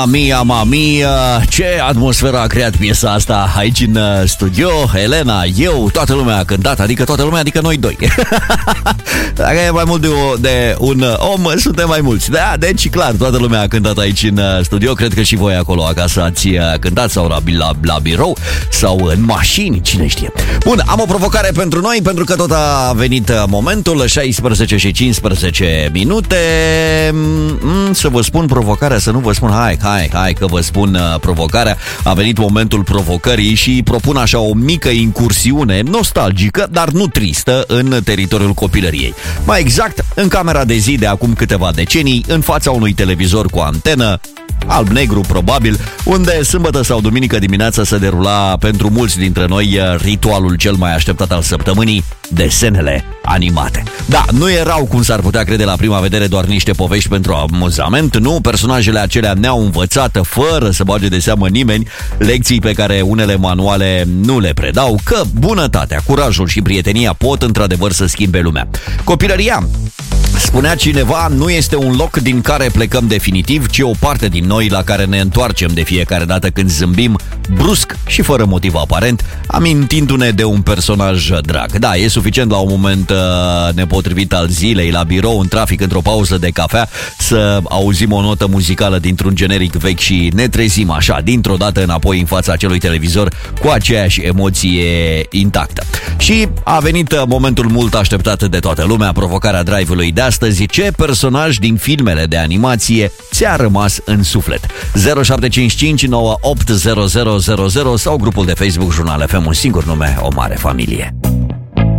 Mamma mia, ce atmosferă a creat piesa asta aici în studio. Elena, eu, toată lumea a cântat, adică toată lumea, adică noi doi. Dacă e mai mult de un om, suntem mai mulți. Da, deci clar, toată lumea a cântat aici în studio. Cred că și voi acolo acasă ați cântat sau la birou sau în mașini, cine știe. Bun, am o provocare pentru noi, pentru că tot a venit momentul, 16 și 15 minute. Să vă spun provocarea, să nu vă spun hai că vă spun provocarea. A venit momentul provocării și propun așa o mică incursiune nostalgică, dar nu tristă, în teritoriul copilăriei. Mai exact, în camera de zi de acum câteva decenii, în fața unui televizor cu antenă, alb-negru probabil, unde sâmbătă sau duminică dimineața se derula pentru mulți dintre noi ritualul cel mai așteptat al săptămânii, desenele animate. Da, nu erau, cum s-ar putea crede la prima vedere, doar niște povești pentru amuzament, nu, personajele acelea ne-au învățat, fără să bage de seamă nimeni, lecții pe care unele manuale nu le predau, că bunătatea, curajul și prietenia pot într-adevăr să schimbe lumea. Copilăria, spunea cineva, nu este un loc din care plecăm definitiv, ci o parte din noi la care ne întoarcem de fiecare dată când zâmbim, brusc și fără motiv aparent, amintindu-ne de un personaj drag. Da, e suficient la un moment nepotrivit al zilei, la birou, în trafic, într-o pauză de cafea, să auzim o notă muzicală dintr-un generic vechi și ne trezim așa, dintr-o dată înapoi în fața acelui televizor cu aceeași emoție intactă. Și a venit momentul mult așteptat de toată lumea, provocarea drive-ului de astăzi. Ce personaj din filmele de animație ți-a rămas în suflet? 0755 980000 sau grupul de Facebook Jurnal FM, un singur nume, o mare familie.